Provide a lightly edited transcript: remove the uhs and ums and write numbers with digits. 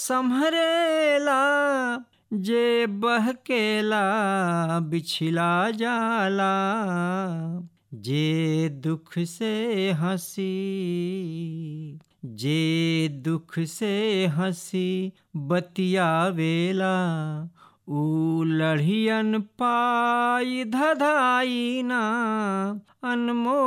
संभरेला, जे बहकेला बिछला जाला। जे दुख से हंसी, जे दुख से हंसी बतियावेला, ऊ लड़ियन पाई धधाई ना। अनमोल